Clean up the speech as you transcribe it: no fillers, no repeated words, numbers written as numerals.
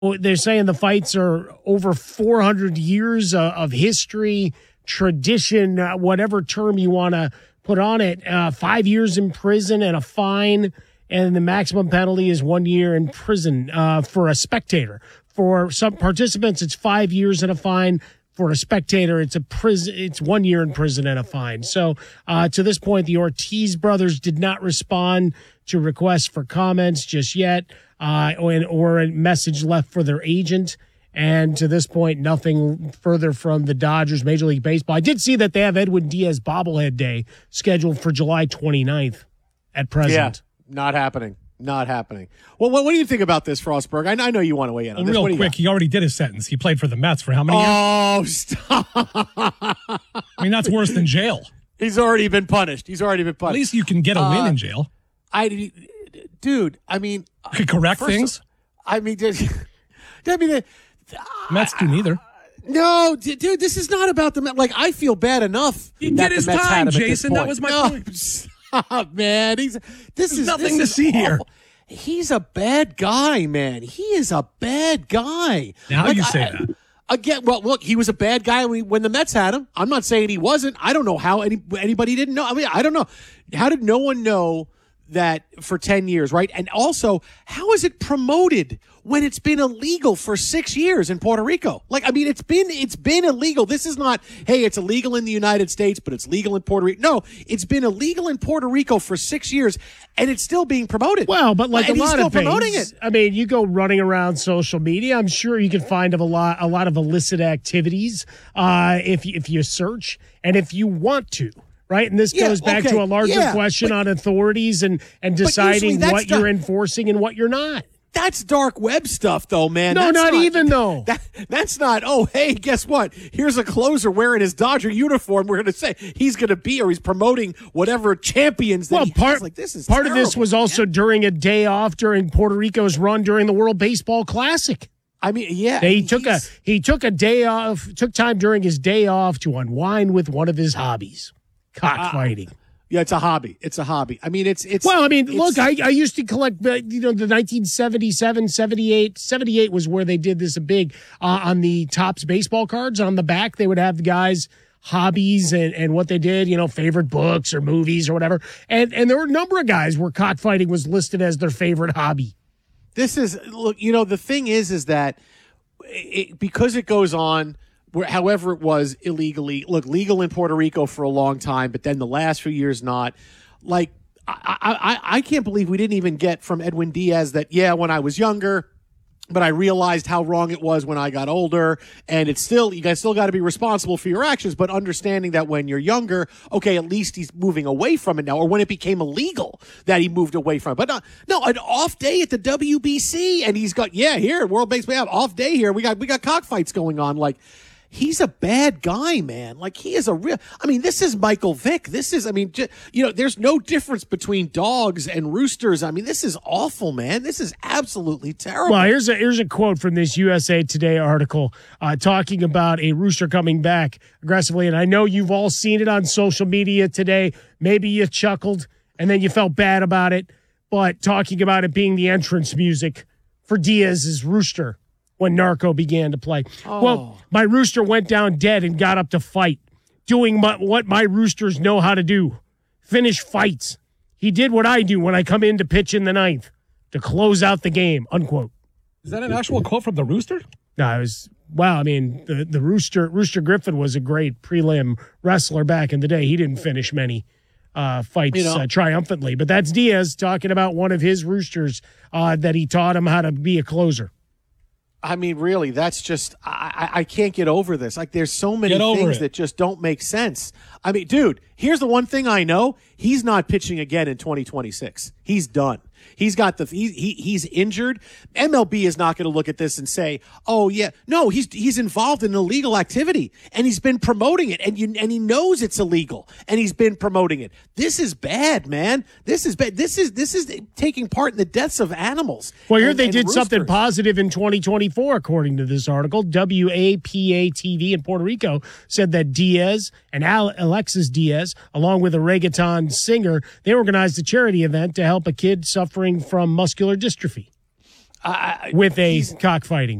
They're saying the fights are over 400 years of history, tradition, whatever term you want to put on it. 5 years in prison and a fine, and the maximum penalty is 1 year in prison for a spectator. For some participants, it's 5 years and a fine. For a spectator, it's 1 year in prison and a fine. So to this point, the Ortiz brothers did not respond to requests for comments just yet, or a message left for their agent. And to this point, nothing further from the Dodgers, Major League Baseball. I did see that they have Edwin Diaz bobblehead day scheduled for July 29th at present. Yeah, not happening. Not happening. Well, what do you think about this, Frostberg? I know you want to weigh in on this. Real quick, he already did his sentence. He played for the Mets for how many years? Oh, stop. I mean, that's worse than jail. He's already been punished. At least you can get a win in jail. Dude, I mean. Could correct things? Mets do neither. No, dude, this is not about the Mets. Like, I feel bad enough. He did his time, Jason. That was my point. Stop, man. There's nothing to see here. He's a bad guy, man. He is a bad guy. Now you say that. Again, well, look, he was a bad guy when the Mets had him. I'm not saying he wasn't. I don't know how anybody didn't know. I mean, I don't know. How did no one know that for 10 years, right? And also, how is it promoted when it's been illegal for 6 years in Puerto Rico? Like, I mean, it's been illegal. This is not, hey, it's illegal in the United States, but it's legal in Puerto Rico. No, it's been illegal in Puerto Rico for 6 years, and it's still being promoted. Well, but like and a lot of things, promoting it. I mean, you go running around social media, I'm sure you can find a lot of illicit activities if you search and if you want to. Right, and this goes back to a larger question on authorities and deciding what you're enforcing and what you're not. That's dark web stuff, though, man. No, not even, though. That's not, oh, hey, guess what? Here's a closer wearing his Dodger uniform. We're going to say he's going to be, or he's promoting whatever champions that he has. Like, this is part terrible, of this was also during a day off during Puerto Rico's run during the World Baseball Classic. I mean, yeah. He took a day off, took time during his day off to unwind with one of his hobbies. Cockfighting. Yeah, it's a hobby. It's a hobby. I mean, it's. Well, I mean, look, I used to collect, the 1977, 78. 78 was where they did this big on the Topps baseball cards. On the back, they would have the guys' hobbies and what they did, favorite books or movies or whatever. And there were a number of guys where cockfighting was listed as their favorite hobby. This is, look, the thing is that because it goes on, however it was illegally, legal in Puerto Rico for a long time, but then the last few years not. Like, I can't believe we didn't even get from Edwin Diaz that, when I was younger, but I realized how wrong it was when I got older, and you guys still got to be responsible for your actions, but understanding that when you're younger, okay, at least he's moving away from it now, or when it became illegal that he moved away from it. But no, an off day at the WBC, and he's got, here, World Baseball, off day here, we got cockfights going on, like, he's a bad guy, man. Like, he is this is Michael Vick. This is, there's no difference between dogs and roosters. I mean, this is awful, man. This is absolutely terrible. Well, here's a quote from this USA Today article talking about a rooster coming back aggressively. And I know you've all seen it on social media today. Maybe you chuckled and then you felt bad about it. But talking about it being the entrance music for Diaz's rooster when Narco began to play. Oh. Well, my rooster went down dead and got up to fight, doing what my roosters know how to do, finish fights. He did what I do when I come in to pitch in the ninth, to close out the game, unquote. Is that an actual quote from the rooster? No, it was, the Rooster Griffin was a great prelim wrestler back in the day. He didn't finish many fights triumphantly, but that's Diaz talking about one of his roosters that he taught him how to be a closer. I mean, really, that's just, I can't get over this. Like, there's so many things that just don't make sense. I mean, dude, here's the one thing I know. He's not pitching again in 2026. He's done. He's got he's injured. MLB is not going to look at this and say, "Oh yeah, no, he's involved in illegal activity and he's been promoting it and he knows it's illegal and he's been promoting it." This is bad, man. This is bad. This is taking part in the deaths of animals. Well, here they did something positive in 2024, according to this article. WAPA TV in Puerto Rico said that Diaz and Alexis Diaz, along with a reggaeton singer, they organized a charity event to help a kid suffering from muscular dystrophy. with a cockfighting